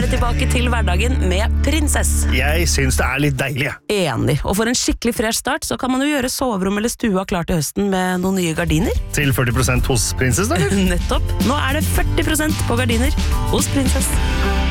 det tilbake til hverdagen med Prinsess. Jeg synes det litt deilig, jeg. Enig, og for en skikkelig fresh start så kan man jo gjøre soverom eller stua klar til høsten med noen nye gardiner. Til 40% hos Prinsess, da? Nettopp. Nå det 40% på gardiner hos Prinsess.